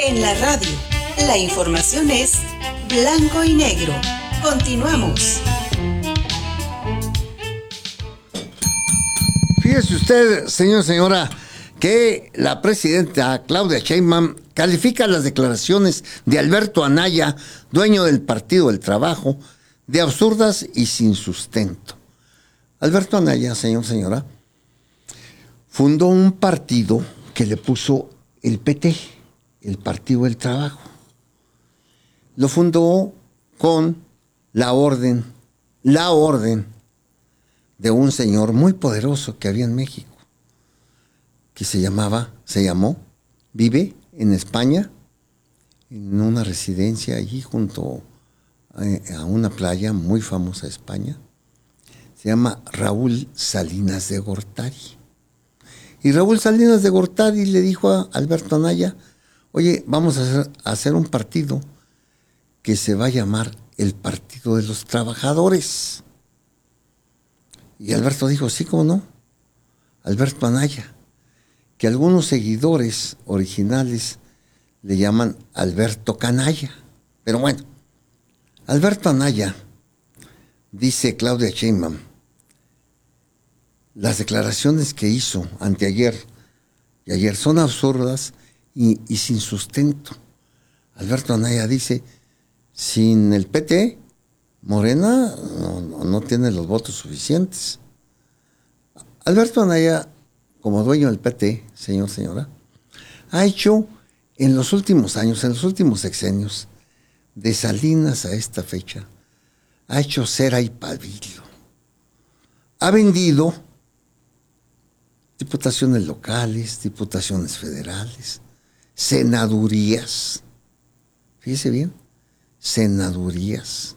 En la radio, la información es blanco y negro. Continuamos. Fíjese usted, señora, que la presidenta Claudia Sheinbaum califica las declaraciones de Alberto Anaya, dueño del Partido del Trabajo, de absurdas y sin sustento. Alberto Anaya, señora, fundó un partido que le puso el PT, el Partido del Trabajo. Lo fundó con la orden de un señor muy poderoso que había en México, que vive en España, en una residencia allí junto a una playa muy famosa de España. Se llama Raúl Salinas de Gortari. Y Raúl Salinas de Gortari le dijo a Alberto Anaya, oye, vamos a hacer un partido que se va a llamar el Partido de los Trabajadores. Y Alberto dijo, sí, ¿cómo no? Alberto Anaya, que algunos seguidores originales le llaman Alberto Canalla. Pero bueno, Alberto Anaya, dice Claudia Sheinbaum, las declaraciones que hizo anteayer y ayer son absurdas y sin sustento. Alberto Anaya dice, sin el PT, Morena no tiene los votos suficientes. Alberto Anaya, como dueño del PT, señora, ha hecho en los últimos años, en los últimos sexenios, de Salinas a esta fecha, ha hecho cera y pabilo. Ha vendido diputaciones locales, diputaciones federales, senadurías. Fíjese bien, senadurías.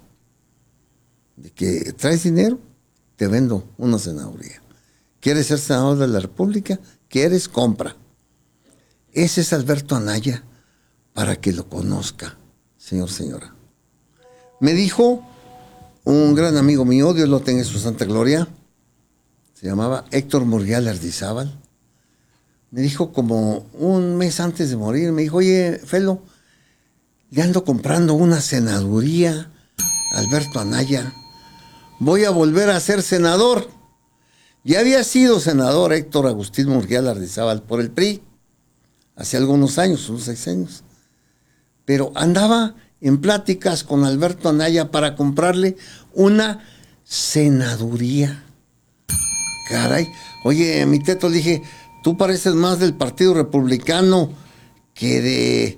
De que traes dinero, te vendo una senaduría. ¿Quieres ser senador de la República? ¿Quieres? Compra. Ese es Alberto Anaya, para que lo conozca, señora. Me dijo un gran amigo mío, Dios lo tenga en su santa gloria, se llamaba Héctor Murguía Lardizábal. Me dijo como un mes antes de morir, me dijo, oye, Felo, le ando comprando una senaduría, Alberto Anaya. Voy a volver a ser senador. Ya había sido senador Héctor Agustín Murguía Lardizábal por el PRI, hace algunos años, unos 6 años. Pero andaba en pláticas con Alberto Anaya para comprarle una senaduría. Caray, oye, mi teto, le dije, tú pareces más del Partido Republicano que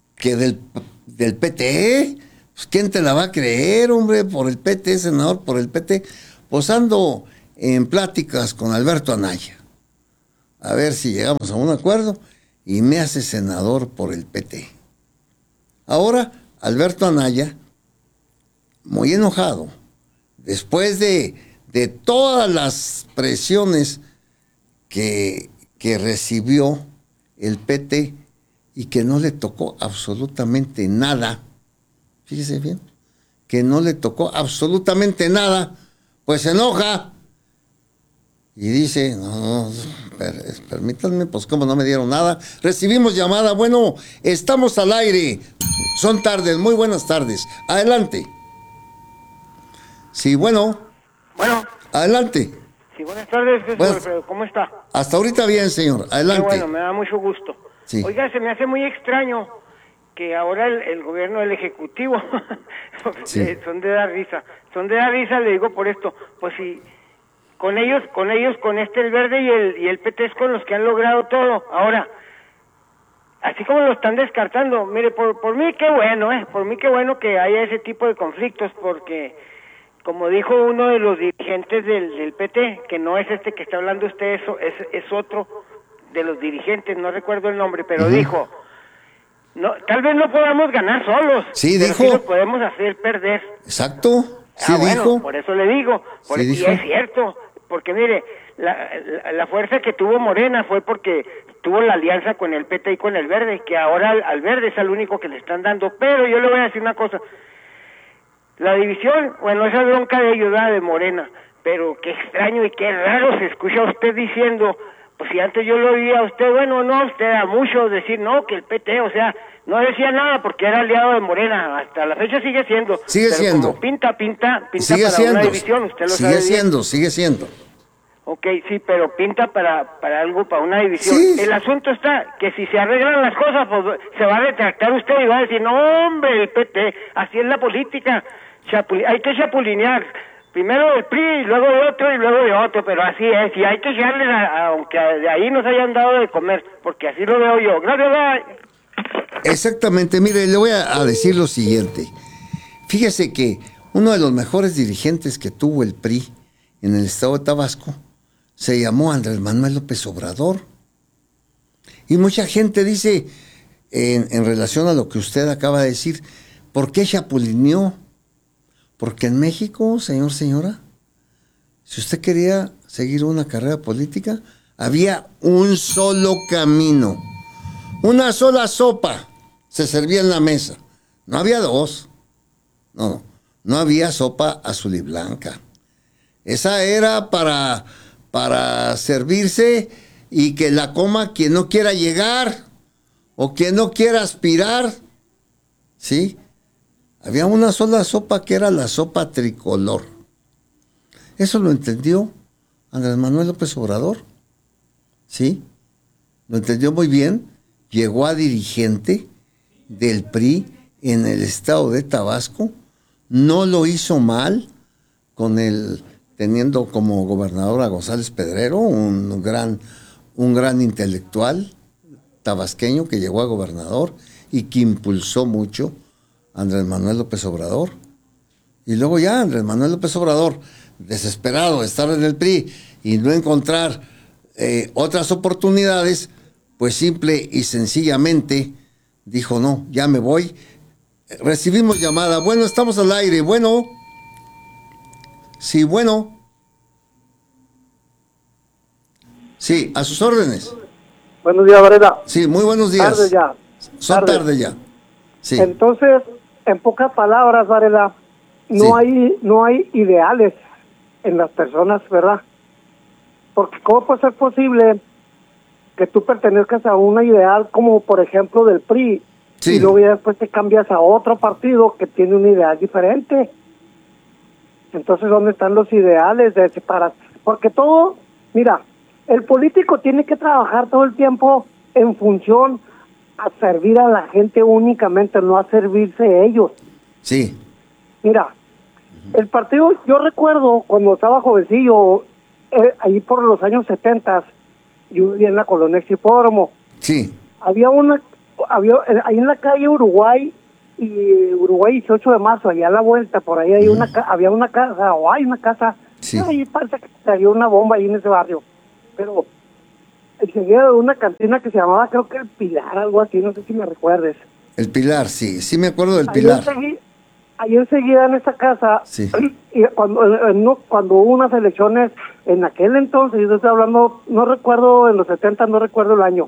del PT. Pues, ¿quién te la va a creer, hombre? Por el PT, senador, por el PT. Pues ando en pláticas con Alberto Anaya. A ver si llegamos a un acuerdo y me hace senador por el PT. Ahora, Alberto Anaya, muy enojado, después de todas las presiones que recibió el PT y que no le tocó absolutamente nada, fíjese bien, que no le tocó absolutamente nada, pues se enoja y dice, no, permítanme, pues como no me dieron nada. Recibimos llamada, bueno, estamos al aire, son tardes, muy buenas tardes, adelante. Sí, bueno, adelante. Sí, buenas tardes, Alfredo, ¿cómo está? Hasta ahorita bien, señor, adelante. Qué bueno, me da mucho gusto. Sí. Oiga, se me hace muy extraño que ahora el gobierno del Ejecutivo Sí. son de dar risa, le digo por esto, pues si con ellos, con el Verde y el PT es con los que han logrado todo. Ahora, así como lo están descartando, mire, por mí qué bueno que haya ese tipo de conflictos, porque como dijo uno de los dirigentes del PT, que no es este que está hablando usted, es otro de los dirigentes, no recuerdo el nombre, pero dijo, no, tal vez no podamos ganar solos, sí, pero dijo, sí nos podemos hacer perder. Exacto, sí bueno, dijo. Por eso le digo, Sí, y dijo. es cierto, porque mire, la fuerza que tuvo Morena fue porque tuvo la alianza con el PT y con el Verde, que ahora al Verde es el único que le están dando, pero yo le voy a decir una cosa, la división, bueno, esa bronca de ayuda de Morena, pero qué extraño y qué raro se escucha usted diciendo, Pues si antes yo lo oía a usted, bueno, no a usted, a muchos decir, no, que el PT, o sea, no decía nada porque era aliado de Morena, hasta la fecha sigue siendo. Sigue pero siendo. Como pinta Sigue para siendo. una división, usted lo Sigue sabe siendo, bien. sigue siendo. Ok, sí, pero pinta para algo, para una división. Sí. El asunto está que si se arreglan las cosas, pues se va a retractar usted y va a decir, no, hombre, el PT, así es la política, hay que chapulinear. Primero del PRI, y luego de otro, y luego de otro, pero así es, y hay que echarles, aunque de ahí nos hayan dado de comer, porque así lo veo yo. Gracias, bye. Exactamente, mire, le voy a decir lo siguiente. Fíjese que uno de los mejores dirigentes que tuvo el PRI en el estado de Tabasco se llamó Andrés Manuel López Obrador. Y mucha gente dice, en relación a lo que usted acaba de decir, ¿por qué chapulineó? Porque en México, señora, si usted quería seguir una carrera política, había un solo camino, una sola sopa se servía en la mesa. No había dos. No había sopa azul y blanca. Esa era para servirse y que la coma quien no quiera llegar o quien no quiera aspirar, ¿sí? Había una sola sopa que era la sopa tricolor. Eso lo entendió Andrés Manuel López Obrador, ¿sí? Lo entendió muy bien. Llegó a dirigente del PRI en el estado de Tabasco. No lo hizo mal teniendo como gobernador a González Pedrero, un gran intelectual tabasqueño que llegó a gobernador y que impulsó mucho a Andrés Manuel López Obrador. Y luego ya Andrés Manuel López Obrador, desesperado de estar en el PRI y no encontrar otras oportunidades, pues simple y sencillamente dijo, no, ya me voy. Recibimos llamada. Bueno, estamos al aire. Bueno. Sí, bueno. Sí, a sus órdenes. Buenos días, Varela. Sí, muy buenos días. Tarde ya. Son tarde ya. Sí. Entonces, en pocas palabras, Varela, no hay ideales en las personas, ¿verdad? Porque ¿cómo puede ser posible que tú pertenezcas a una ideal como, por ejemplo, del PRI, y luego ya después te cambias a otro partido que tiene un ideal diferente? Entonces, ¿dónde están los ideales de separar? Porque todo, mira, el político tiene que trabajar todo el tiempo en función a servir a la gente únicamente, no a servirse ellos. Sí. Mira, el partido, yo recuerdo cuando estaba jovencillo, ahí por los años 70, yo vivía en la colonia Hipódromo. Sí. Había ahí en la calle Uruguay y Uruguay 18 de marzo, allá a la vuelta, por ahí hay había una casa, o hay una casa, sí. Ahí parece que salió una bomba ahí en ese barrio, pero enseguida de una cantina que se llamaba, creo que El Pilar, algo así, no sé si me recuerdes. El Pilar, sí me acuerdo del Pilar. Ahí enseguida en esa casa, sí. Y cuando hubo unas elecciones, en aquel entonces, yo estoy hablando, no recuerdo, en los 70, no recuerdo el año,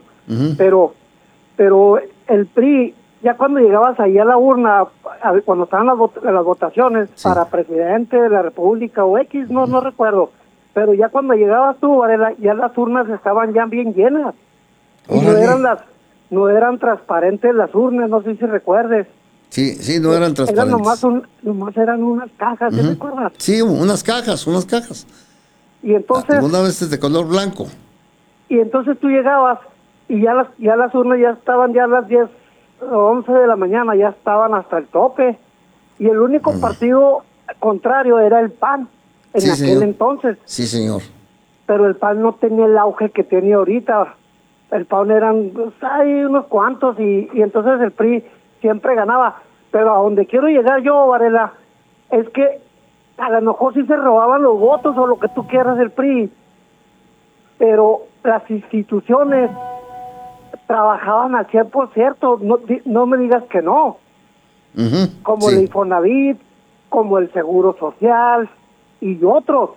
pero el PRI, ya cuando llegabas ahí a la urna, cuando estaban las votaciones para presidente de la República o X, no recuerdo, pero ya cuando llegabas tú, Varela, ya las urnas estaban ya bien llenas. Y no eran transparentes las urnas, no sé si recuerdes. Sí, no eran transparentes. Nomás eran unas cajas, ¿sí recuerdas? Sí, unas cajas. Y entonces... Una vez de color blanco. Y entonces tú llegabas y ya las urnas ya estaban ya a las 10 o 11 de la mañana, ya estaban hasta el tope. Y el único partido contrario era el PAN en aquel entonces. Sí, señor. Pero el PAN no tenía el auge que tiene ahorita. El PAN eran unos cuantos y entonces el PRI siempre ganaba. Pero a donde quiero llegar yo, Varela, es que a lo mejor sí se robaban los votos o lo que tú quieras del PRI, pero las instituciones trabajaban al 100%, no me digas que no. Como el Infonavit, como el Seguro Social y otros.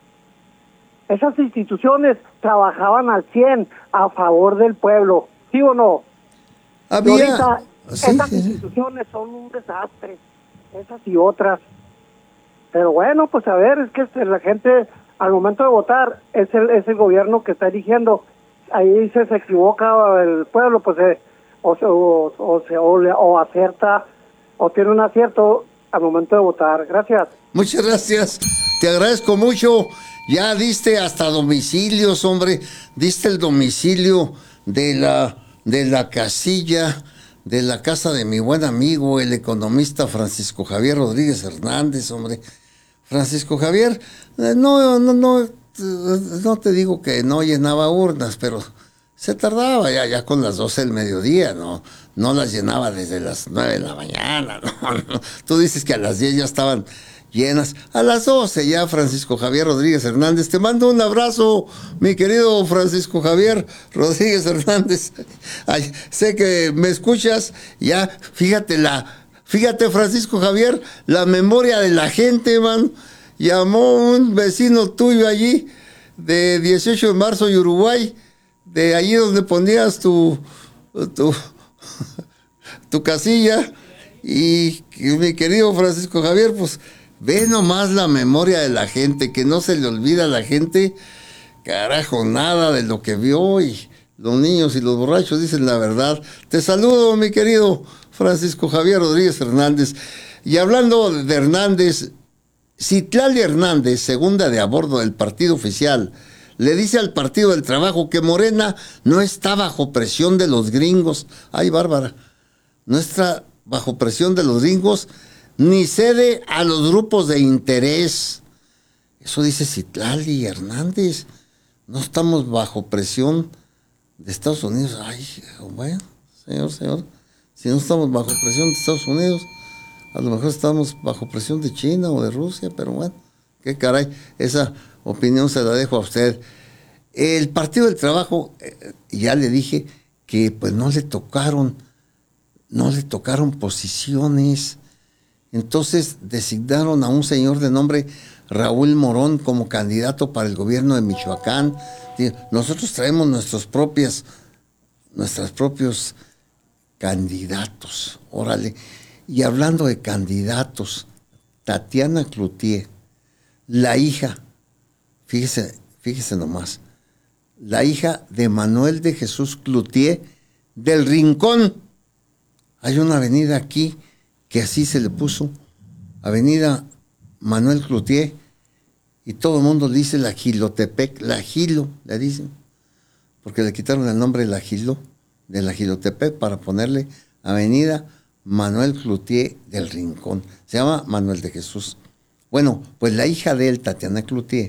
Esas instituciones trabajaban al 100 a favor del pueblo, ¿sí o no? Ahorita esas instituciones son un desastre, esas y otras. Pero bueno, pues a ver, es que la gente al momento de votar es el gobierno que está eligiendo ahí se equivoca el pueblo, pues o acierta o tiene un acierto al momento de votar. Gracias. Muchas gracias, te agradezco mucho. Ya diste hasta domicilios, hombre, diste el domicilio de la casilla, de la casa de mi buen amigo, el economista Francisco Javier Rodríguez Hernández, hombre. Francisco Javier, no te digo que no llenaba urnas, pero se tardaba ya con las 12 del mediodía, no las llenaba desde las 9 de la mañana, no. Tú dices que a las 10 ya estaban llenas, a las 12 ya. Francisco Javier Rodríguez Hernández, te mando un abrazo, mi querido Francisco Javier Rodríguez Hernández. Ay, sé que me escuchas, ya, fíjate, Francisco Javier, la memoria de la gente, man. Llamó un vecino tuyo allí, de 18 de marzo y Uruguay, de allí donde ponías tu casilla, y mi querido Francisco Javier, pues ve nomás la memoria de la gente, que no se le olvida a la gente, carajo, nada de lo que vio, y los niños y los borrachos dicen la verdad. Te saludo, mi querido Francisco Javier Rodríguez Hernández. Y hablando de Hernández, Citlali Hernández, segunda de a bordo del partido oficial, le dice al Partido del Trabajo que Morena no está bajo presión de los gringos. Ay, Bárbara, no está bajo presión de los gringos, ni cede a los grupos de interés. Eso dice Citlali Hernández. No estamos bajo presión de Estados Unidos. Ay, bueno, señor, si no estamos bajo presión de Estados Unidos, a lo mejor estamos bajo presión de China o de Rusia, pero bueno, qué caray, esa opinión se la dejo a usted. El Partido del Trabajo, ya le dije que pues no le tocaron posiciones. Entonces designaron a un señor de nombre Raúl Morón como candidato para el gobierno de Michoacán. Nosotros traemos nuestros propios candidatos, órale. Y hablando de candidatos, Tatiana Cloutier, la hija, fíjese nomás, la hija de Manuel de Jesús Cloutier del Rincón. Hay una avenida aquí que así se le puso, Avenida Manuel Cloutier, y todo el mundo le dice la Gilotepec, la Gilo, le dicen, porque le quitaron el nombre de la Gilotepec para ponerle Avenida Manuel Cloutier del Rincón. Se llama Manuel de Jesús. Bueno, pues la hija de él, Tatiana Cloutier,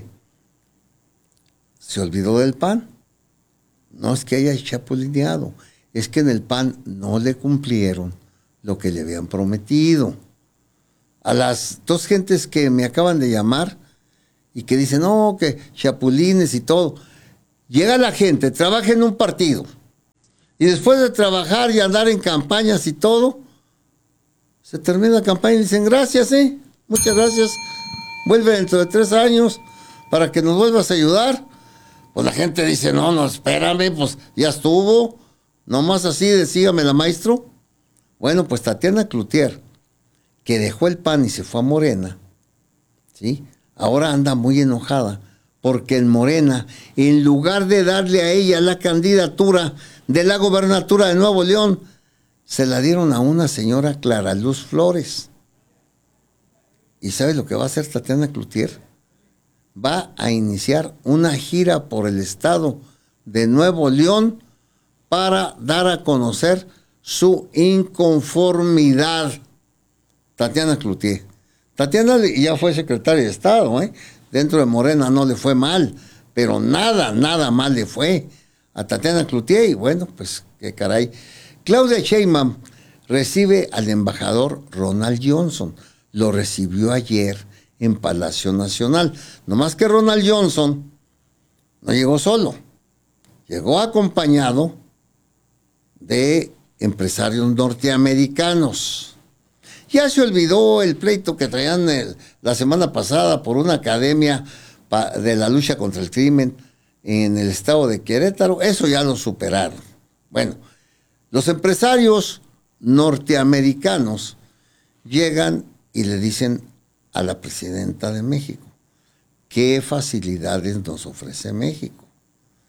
se olvidó del PAN. No es que haya chapulineado, es que en el PAN no le cumplieron lo que le habían prometido. A las dos gentes que me acaban de llamar y que dicen, no, que chapulines y todo. Llega la gente, trabaja en un partido, y después de trabajar y andar en campañas y todo, se termina la campaña y dicen, gracias, muchas gracias, vuelve dentro de 3 años para que nos vuelvas a ayudar. Pues la gente dice, no, espérame, pues ya estuvo, nomás así, decígamela, maestro. Bueno, pues Tatiana Cloutier, que dejó el PAN y se fue a Morena, ¿sí? Ahora anda muy enojada, porque en Morena, en lugar de darle a ella la candidatura de la gobernatura de Nuevo León, se la dieron a una señora Clara Luz Flores. ¿Y sabe lo que va a hacer Tatiana Cloutier? Va a iniciar una gira por el estado de Nuevo León para dar a conocer su inconformidad. Tatiana Cloutier. Tatiana ya fue secretaria de Estado, Dentro de Morena no le fue mal, pero nada mal le fue a Tatiana Cloutier. Y bueno, pues qué caray. Claudia Sheinbaum recibe al embajador Ronald Johnson. Lo recibió ayer en Palacio Nacional. Nomás que Ronald Johnson no llegó solo. Llegó acompañado de empresarios norteamericanos. Ya se olvidó el pleito que traían la semana pasada por una academia de la lucha contra el crimen en el estado de Querétaro. Eso ya lo superaron. Bueno, los empresarios norteamericanos llegan y le dicen a la presidenta de México, ¿qué facilidades nos ofrece México?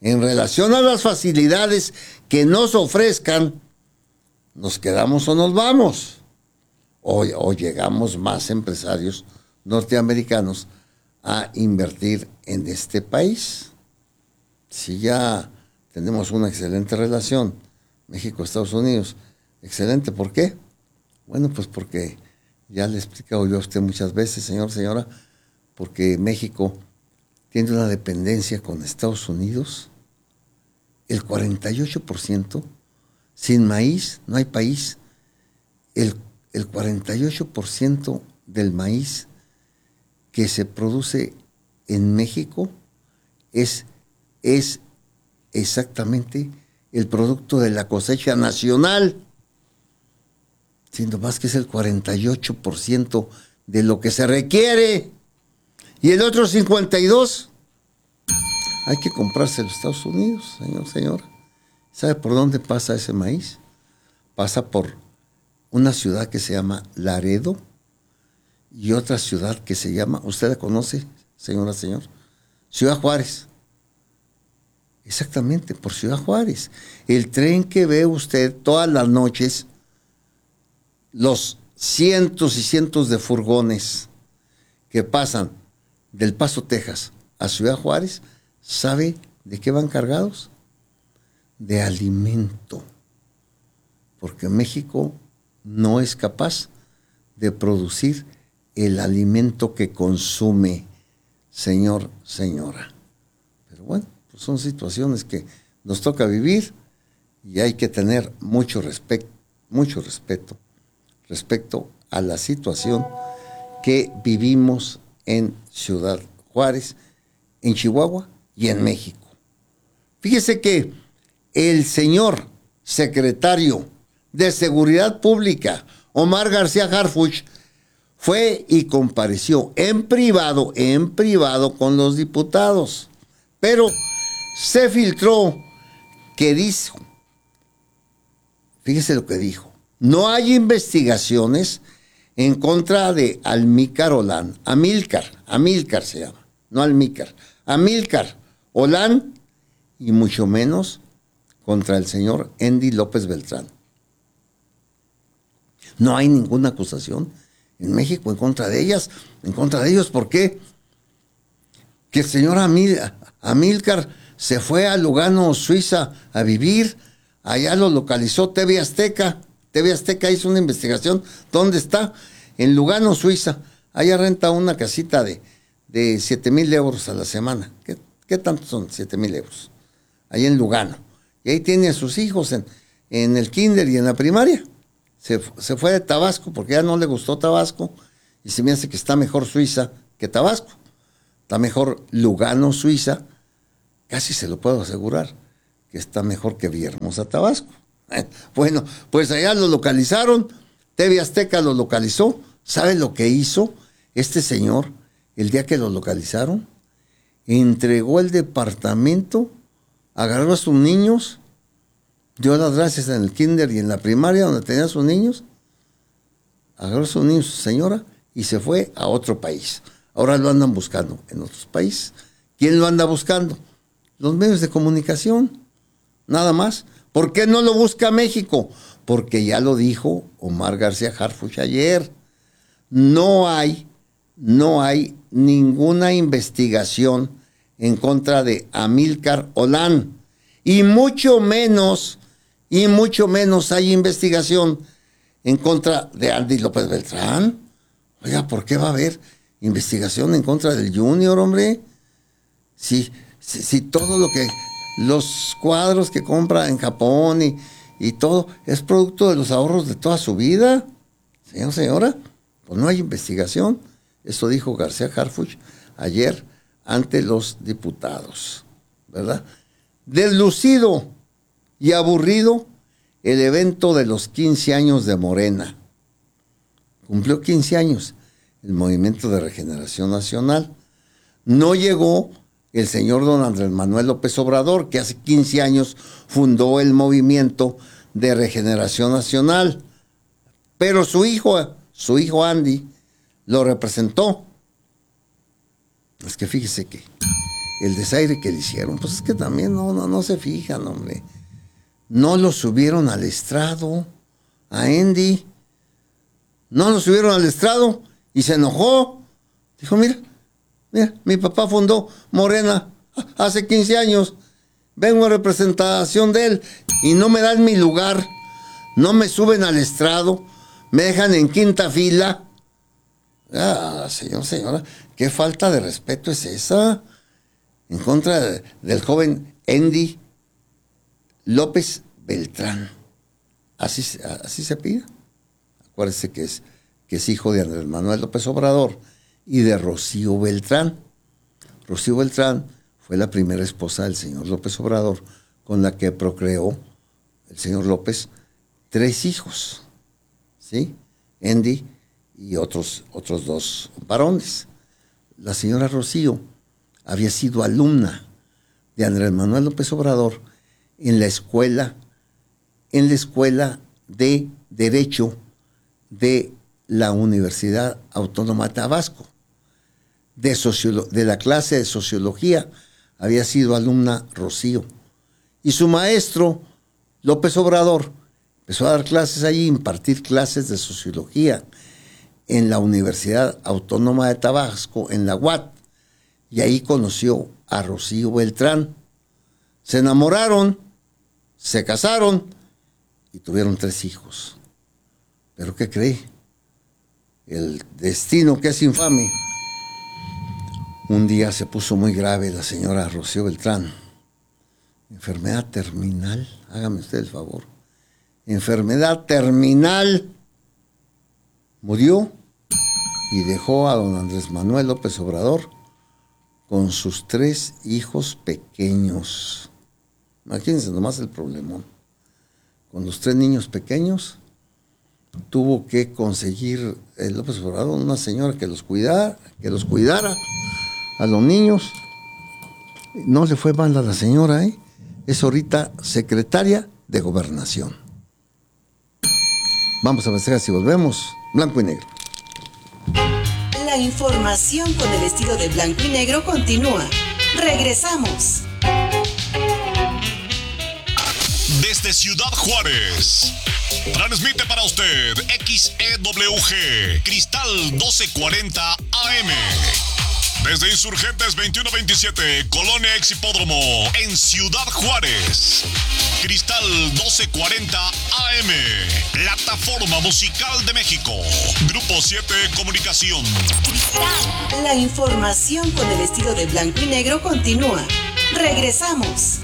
En relación a las facilidades que nos ofrezcan, ¿nos quedamos o nos vamos? O llegamos más empresarios norteamericanos a invertir en este país. Si ya tenemos una excelente relación, México-Estados Unidos, excelente, ¿por qué? Bueno, pues porque ya le he explicado yo a usted muchas veces, señor, señora, porque México tiene una dependencia con Estados Unidos, el 48%, sin maíz no hay país, el 48% del maíz que se produce en México es exactamente el producto de la cosecha nacional, siendo más que es el 48% de lo que se requiere. Y el otro 52% hay que comprarse en los Estados Unidos, señor, señora. ¿Sabe por dónde pasa ese maíz? Pasa por una ciudad que se llama Laredo y otra ciudad que se llama, ¿usted la conoce, señora, señor? Ciudad Juárez. Exactamente, por Ciudad Juárez. El tren que ve usted todas las noches, los cientos y cientos de furgones que pasan del Paso, Texas, a Ciudad Juárez, ¿sabe de qué van cargados? De alimento. Porque México no es capaz de producir el alimento que consume, señor, señora. Pero bueno, pues son situaciones que nos toca vivir y hay que tener mucho respeto respecto a la situación que vivimos en Ciudad Juárez, en Chihuahua y en México. Fíjese que el señor secretario de Seguridad Pública, Omar García Harfuch, fue y compareció en privado con los diputados, pero se filtró que dijo, fíjese lo que dijo, no hay investigaciones en contra de Amílcar se llama, no Almícar, Amílcar Olán, y mucho menos contra el señor Endy López Beltrán. No hay ninguna acusación en México en contra de ellos, ¿por qué? Que el señor Amílcar se fue a Lugano, Suiza, a vivir, allá lo localizó TV Azteca hizo una investigación, ¿dónde está? En Lugano, Suiza, allá renta una casita de 7,000 euros a la semana. ¿Qué tanto son 7,000 euros? Allá en Lugano. Y ahí tiene a sus hijos en el kinder y en la primaria. Se fue de Tabasco porque ya no le gustó Tabasco y se me hace que está mejor Suiza que Tabasco. Está mejor Lugano, Suiza. Casi se lo puedo asegurar que está mejor que Villahermosa, Tabasco. Bueno, pues allá lo localizaron. TV Azteca lo localizó. ¿Sabe lo que hizo este señor el día que lo localizaron? Entregó el departamento, agarró a sus niños, dio las gracias en el kinder y en la primaria donde tenía a sus niños, agarró a sus niños, su señora, y se fue a otro país. Ahora lo andan buscando en otros países. ¿Quién lo anda buscando? Los medios de comunicación, nada más. ¿Por qué no lo busca México? Porque ya lo dijo Omar García Harfuch ayer. No hay ninguna investigación en contra de Amílcar Olán. Y mucho menos hay investigación en contra de Endy López Beltrán. Oiga, ¿por qué va a haber investigación en contra del Junior, hombre? Si todo lo que, los cuadros que compra en Japón y todo, es producto de los ahorros de toda su vida. Señor, señora, pues no hay investigación. Eso dijo García Harfuch ayer ante los diputados, ¿verdad? Deslucido y aburrido el evento de los 15 años de Morena. Cumplió 15 años el Movimiento de Regeneración Nacional. No llegó el señor don Andrés Manuel López Obrador, que hace 15 años fundó el Movimiento de Regeneración Nacional. Pero su hijo Andy, lo representó. Es que fíjese que el desaire que le hicieron. Pues es que también no se fijan, hombre. No lo subieron al estrado, a Andy. No lo subieron al estrado y se enojó. Dijo, mira, mi papá fundó Morena hace 15 años. Vengo en representación de él y no me dan mi lugar. No me suben al estrado. Me dejan en quinta fila. Señora, qué falta de respeto es esa en contra del joven Andy López Beltrán. Así se pide. Acuérdese que es hijo de Andrés Manuel López Obrador y de Rocío Beltrán. Rocío Beltrán fue la primera esposa del señor López Obrador, con la que procreó el señor López 3 hijos, ¿sí? Andy y otros 2 varones. La señora Rocío había sido alumna de Andrés Manuel López Obrador en la escuela de Derecho de la Universidad Autónoma de Tabasco. De la clase de Sociología había sido alumna Rocío. Y su maestro, López Obrador, empezó a dar clases allí, impartir clases de Sociología en la Universidad Autónoma de Tabasco, en la UAT, y ahí conoció a Rocío Beltrán. Se enamoraron, se casaron y tuvieron 3 hijos. ¿Pero qué cree? El destino, que es infame. Un día se puso muy grave la señora Rocío Beltrán. Enfermedad terminal, hágame usted el favor. Enfermedad terminal. Murió y dejó a don Andrés Manuel López Obrador con sus 3 hijos pequeños. Imagínense nomás el problemón. Con los 3 niños pequeños, tuvo que conseguir el López Obrador una señora que los cuidara a los niños. No le fue mal a la señora, ¿eh? Es ahorita secretaria de Gobernación. Vamos a ver si volvemos. Blanco y negro. La información con el estilo de blanco y negro continúa. Regresamos. Desde Ciudad Juárez, transmite para usted XEWG Cristal 1240 AM. Desde Insurgentes 2127, Colonia Exhipódromo, en Ciudad Juárez. Cristal 1240 AM, Plataforma Musical de México. Grupo 7 Comunicación. La información con el estilo de blanco y negro continúa. Regresamos.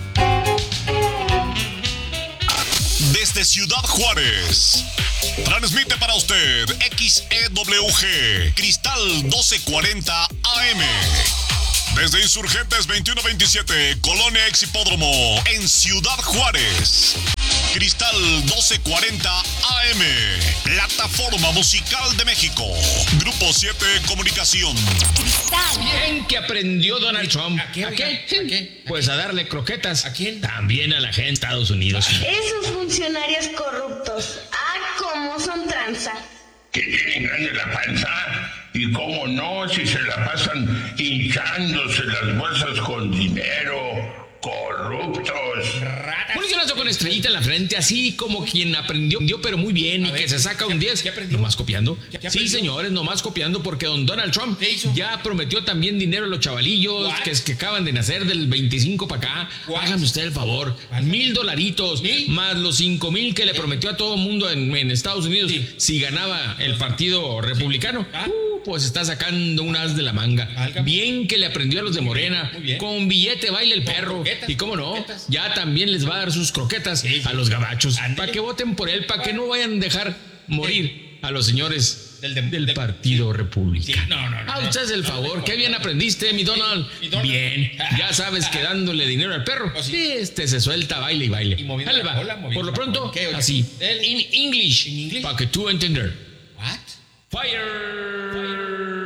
Desde Ciudad Juárez, transmite para usted XEWG Cristal 1240 AM. Desde Insurgentes 2127, Colonia Exhipódromo, en Ciudad Juárez. Cristal 1240 AM, Plataforma Musical de México. Grupo 7 Comunicación. Bien que aprendió Donald Trump. ¿A qué? Pues a darle croquetas. ¿A quién? También a la gente de Estados Unidos. Esos funcionarios corruptos. Cómo son tranza. Que tienen grande la panza. Y cómo no, si se la pasan hinchándose las bolsas con dinero. Corruptos. Un funcionario con estrellita en la frente, así como quien aprendió, pero muy bien, y que se saca un 10. ¿Qué aprendió? ¿Nomás copiando? ¿Qué aprendió? Sí, señores, nomás copiando, porque don Donald Trump ¿Qué hizo? ya prometió también dinero a los chavalillos que acaban de nacer del 25 para acá. Hágame usted el favor. $1,000 más los 5,000 que le prometió a todo mundo en Estados Unidos si ganaba el partido republicano. Pues está sacando un as de la manga. Bien que le aprendió a los de Morena. Con billete baila el perro. Y cómo no, ya también les va a dar sus croquetas a los gabachos. Para que voten por él, para que no vayan a dejar morir a los señores del Partido Republicano. No. Usted es el favor. Qué bien aprendiste, mi Donald. Bien, ya sabes que dándole dinero al perro, se suelta, baile y baile. Y moviendo Dale, la va. cola, moviendo Por lo la pronto, cola. ¿Qué? así. ¿En English. Para que tú entender. What? Fire.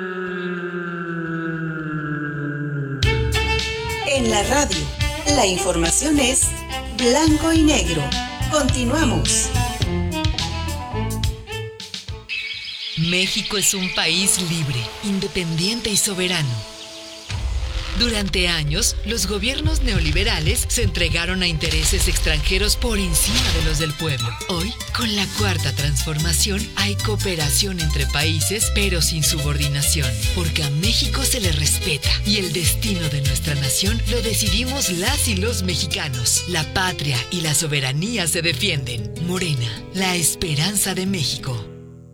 En la radio, la información es blanco y negro. Continuamos. México es un país libre, independiente y soberano. Durante años, los gobiernos neoliberales se entregaron a intereses extranjeros por encima de los del pueblo. Hoy, con la Cuarta Transformación, hay cooperación entre países, pero sin subordinación, porque a México se le respeta y el destino de nuestra nación lo decidimos las y los mexicanos. La patria y la soberanía se defienden. Morena, la esperanza de México.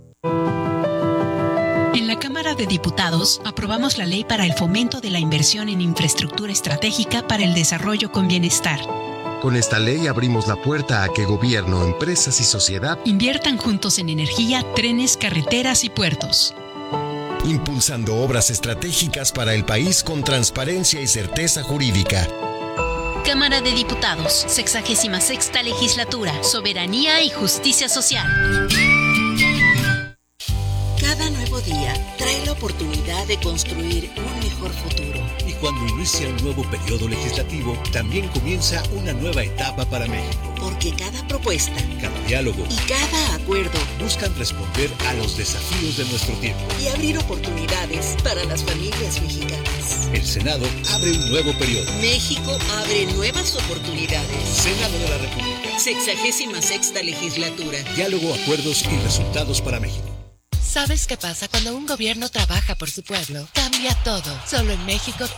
En la Cámara de Diputados aprobamos la ley para el fomento de la inversión en infraestructura estratégica para el desarrollo con bienestar. Con esta ley abrimos la puerta a que gobierno, empresas y sociedad inviertan juntos en energía, trenes, carreteras y puertos. Impulsando obras estratégicas para el país con transparencia y certeza jurídica. Cámara de Diputados, 66ª Legislatura, Soberanía y Justicia Social. Cada nuevo día trae la oportunidad de construir un mejor futuro. Y cuando inicia un nuevo periodo legislativo, también comienza una nueva etapa para México. Porque cada propuesta, cada diálogo y cada acuerdo buscan responder a los desafíos de nuestro tiempo y abrir oportunidades para las familias mexicanas. El Senado abre un nuevo periodo. México abre nuevas oportunidades. Senado de la República. 66ª Legislatura. Diálogo, acuerdos y resultados para México. ¿Sabes qué pasa cuando un gobierno trabaja por su pueblo? Cambia todo. Solo en México